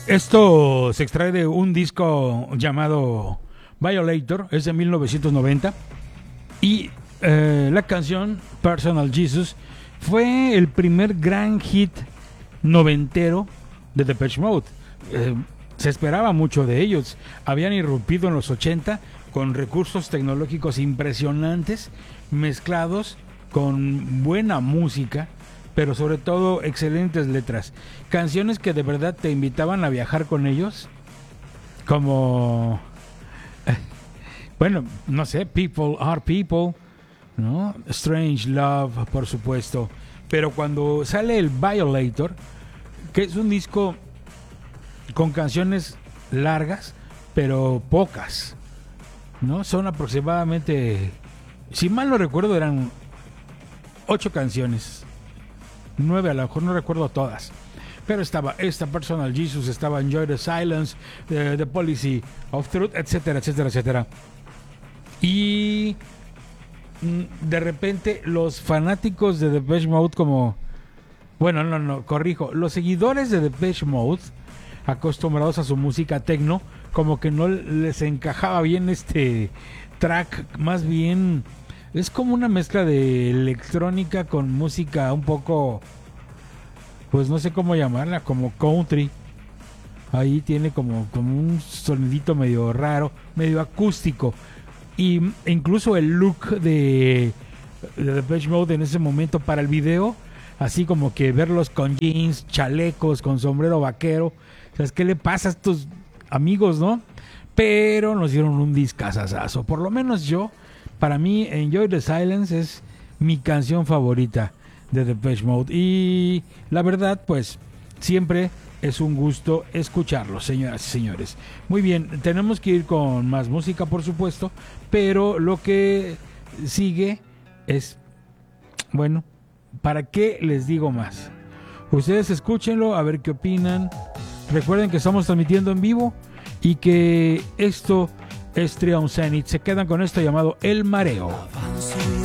Esto se extrae de un disco llamado Violator, es de 1990, y la canción Personal Jesus fue el primer gran hit noventero de Depeche Mode. Se esperaba mucho de ellos. Habían irrumpido en los 80 con recursos tecnológicos impresionantes, mezclados con buena música, pero sobre todo excelentes letras. Canciones que de verdad te invitaban a viajar con ellos, como, bueno, no sé, People Are People, ¿no? Strange Love, por supuesto. Pero cuando sale el Violator, que es un disco con canciones largas, pero pocas, ¿no? Son aproximadamente, si mal no recuerdo, eran 8 canciones. 9 a lo mejor, no recuerdo todas. Pero estaba esta Personal Jesus, estaba Enjoy the Silence, The Policy of Truth, etcétera, etcétera, etcétera. Y de repente los fanáticos de Depeche Mode, como... Bueno, corrijo. Los seguidores de Depeche Mode, acostumbrados a su música techno, como que no les encajaba bien este track. Más bien es como una mezcla de electrónica con música un poco, pues no sé cómo llamarla, como country. Ahí tiene como un sonidito medio raro, medio acústico. Y incluso el look de Depeche Mode en ese momento para el video, así como que verlos con jeans, chalecos, con sombrero vaquero. O sea, ¿qué le pasa a estos amigos, no? Pero nos dieron un discazazazo. Por lo menos yo, para mí, Enjoy the Silence es mi canción favorita de Depeche Mode. Y la verdad, pues, siempre es un gusto escucharlo, señoras y señores. Muy bien, tenemos que ir con más música, por supuesto, pero lo que sigue es, bueno, ¿para qué les digo más? Ustedes escúchenlo, a ver qué opinan. Recuerden que estamos transmitiendo en vivo y que esto es Triumph Zenith. Se quedan con esto llamado El Mareo. Avanzo